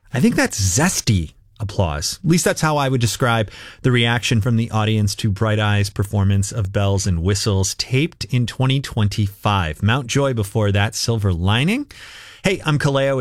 I think that's zesty applause. At least that's how I would describe the reaction from the audience to Bright Eyes' performance of Bells and Whistles, taped in 2025. Mountjoy before that, Silver Lining. Hey, I'm Kaleo.